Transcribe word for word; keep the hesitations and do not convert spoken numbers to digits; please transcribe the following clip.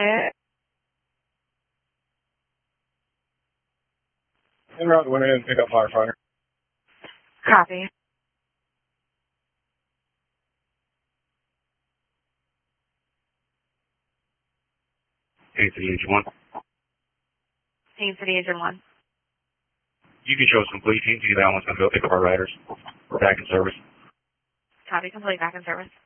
it. En route, went in and pick up firefighter. Copy. Haines City Agent one. Haines City Agent one. You can show us complete. Haines City, that one's going to go pick up our riders. We're back in service. Copy, complete, back in service.